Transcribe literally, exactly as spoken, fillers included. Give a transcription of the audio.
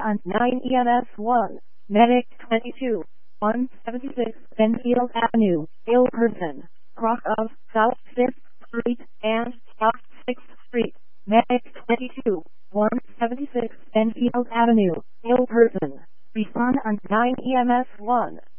on nine E M S one, Medic twenty-two, one seventy-six Benfield Avenue, Ilperson, cross of South fifth Street and South sixth Street. Medic twenty-two, one seventy-six Benfield Avenue, Ilperson. Respond on nine E M S one.